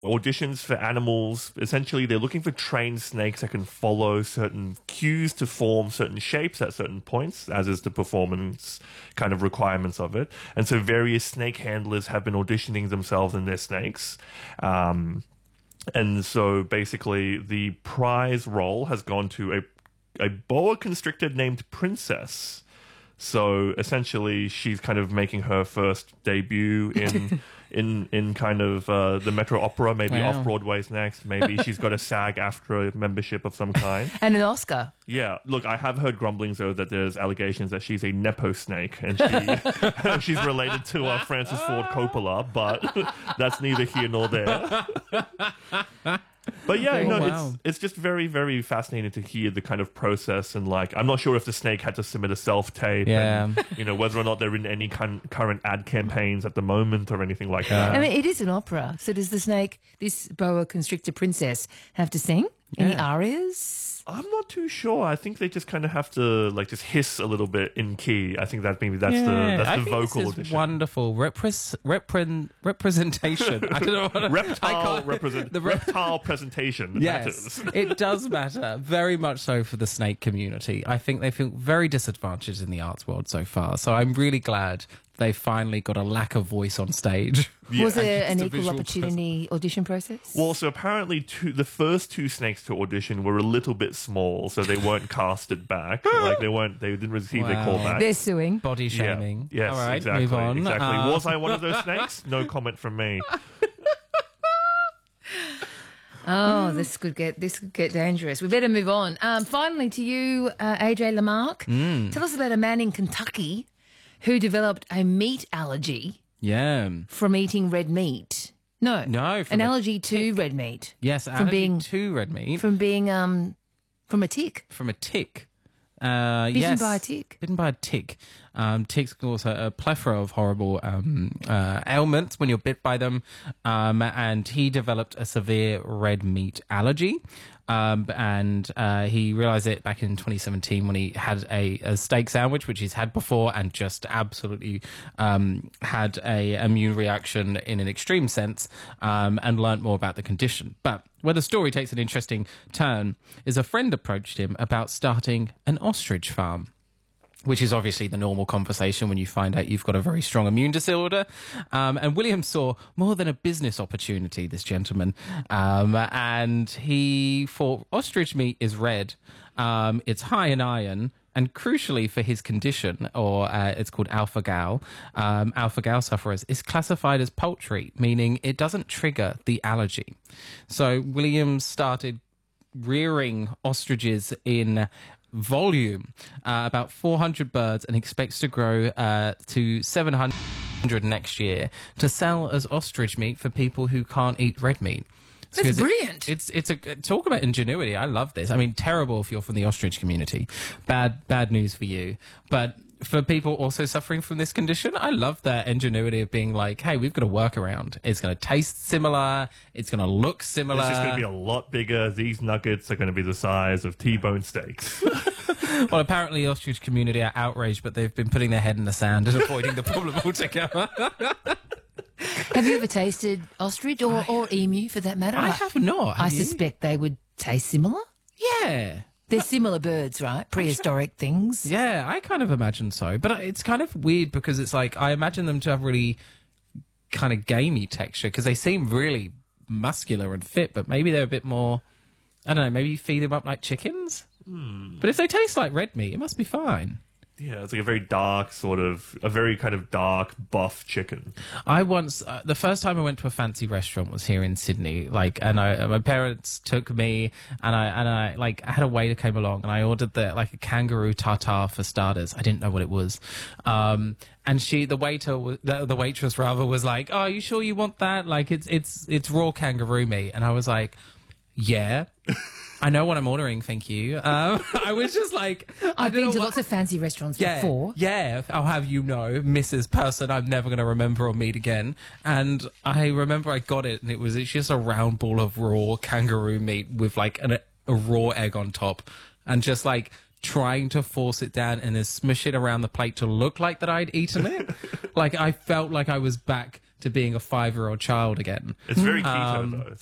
auditions for animals. Essentially, they're looking for trained snakes that can follow certain cues to form certain shapes at certain points, as is the performance kind of requirements of it. And so various snake handlers have been auditioning themselves and their snakes. And so basically the prize role has gone to a boa constrictor named Princess. So essentially, she's kind of making her first debut in kind of the Metro Opera, maybe off Broadway's next. Maybe she's got a SAG-AFTRA membership of some kind. And an Oscar. Yeah, look, I have heard grumblings though that there's allegations that she's a nepo snake and she's related to Francis Ford Coppola, but that's neither here nor there. But yeah, it's just very, very fascinating to hear the kind of process, and like, I'm not sure if the snake had to submit a self-tape, and whether or not they're in any current ad campaigns at the moment or anything like that. I mean, it is an opera, so does the snake, this boa constrictor princess, have to sing any arias? I'm not too sure. I think they just kind of have to like just hiss a little bit in key. I think that maybe that's the vocal audition. Wonderful representation. I don't know what the reptile presentation matters. It does matter very much so for the snake community. I think they feel very disadvantaged in the arts world so far. So I'm really glad they finally got a lack of voice on stage. Yeah. Was there an equal opportunity audition process? Well, so apparently the first two snakes to audition were a little bit small, so they weren't casted back. Like they didn't receive their call back. They're suing. Body shaming. Yeah. Yes, all right, exactly. Move on. Exactly. Was I one of those snakes? No comment from me. Oh, this could get dangerous. We better move on. Finally, to you, AJ Lamarck. Tell us about a man in Kentucky who developed a meat allergy. Yeah. From eating red meat. No, an allergy to red meat. Yes, allergy to red meat. From being from a tick. From a tick. Bitten by a tick. Bitten by a tick. Ticks cause a plethora of horrible ailments when you're bit by them. And he developed a severe red meat allergy. And he realized it back in 2017 when he had a steak sandwich, which he's had before, and just absolutely had a immune reaction in an extreme sense, and learnt more about the condition. But where the story takes an interesting turn is a friend approached him about starting an ostrich farm, which is obviously the normal conversation when you find out you've got a very strong immune disorder. And William saw more than a business opportunity, this gentleman. And he thought ostrich meat is red. It's high in iron. And crucially for his condition, or it's called alpha-gal, alpha-gal sufferers, is classified as poultry, meaning it doesn't trigger the allergy. So William started rearing ostriches in volume, about 400 birds, and expects to grow to 700 next year to sell as ostrich meat for people who can't eat red meat. That's brilliant. It's a talk about ingenuity. I love this. I mean, terrible if you're from the ostrich community. Bad news for you. But for people also suffering from this condition, I love that ingenuity of being like, hey, we've got a workaround. It's going to taste similar. It's going to look similar. It's just going to be a lot bigger. These nuggets are going to be the size of T-bone steaks. Well, apparently the ostrich community are outraged, but they've been putting their head in the sand and avoiding the problem altogether. Have you ever tasted ostrich or emu, for that matter? I have not. I suspect they would taste similar. Yeah. They're similar birds, right? Prehistoric things. Yeah, I kind of imagine so. But it's kind of weird because it's like I imagine them to have really kind of gamey texture because they seem really muscular and fit, but maybe they're a bit more, I don't know, maybe you feed them up like chickens? But if they taste like red meat, it must be fine. Yeah, it's like a very dark a very kind of dark buff chicken. I once, the first time I went to a fancy restaurant was here in Sydney, and my parents took me, and I had a waiter came along, and I ordered a kangaroo tartare for starters. I didn't know what it was, and the waitress was like, "Oh, are you sure you want that? Like, it's raw kangaroo meat," and I was like, "Yeah." I know what I'm ordering, thank you. I was just like... I've been to lots of fancy restaurants before. Yeah, I'll have you know, Mrs. Person I'm never going to remember or meet again. And I remember I got it, and it's just a round ball of raw kangaroo meat with a raw egg on top. And just trying to force it down and then smush it around the plate to look like that I'd eaten it. I felt like I was back to being a 5-year-old child again. It's very keto, though.